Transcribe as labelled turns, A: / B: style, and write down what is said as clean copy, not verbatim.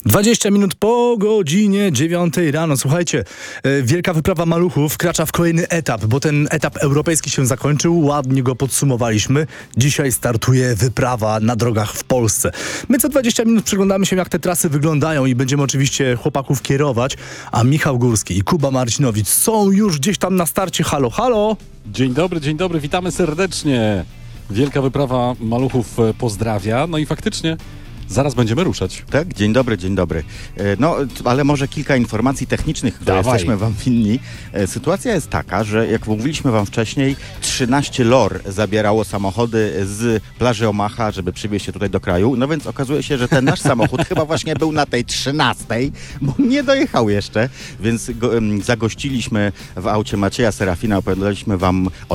A: 20 minut po godzinie 9 rano. Słuchajcie, wielka wyprawa maluchów wkracza w kolejny etap, bo ten etap europejski się zakończył, ładnie go podsumowaliśmy. Dzisiaj startuje wyprawa na drogach w Polsce. My co 20 minut przyglądamy się, jak te trasy wyglądają i będziemy oczywiście chłopaków kierować, a Michał Górski i Kuba Marcinowicz są już gdzieś tam na starcie. Halo, halo!
B: Dzień dobry, witamy serdecznie. Wielka wyprawa maluchów pozdrawia, no i faktycznie zaraz będziemy ruszać.
C: Tak, dzień dobry. No, ale może kilka informacji technicznych, które jesteśmy wam winni. Sytuacja jest taka, że jak mówiliśmy wam wcześniej, 13 LOR zabierało samochody z plaży Omaha, żeby przywieźć się tutaj do kraju. No więc okazuje się, że ten nasz samochód chyba właśnie był na tej 13, bo nie dojechał jeszcze. Więc zagościliśmy w aucie Macieja Serafina, opowiadaliśmy wam o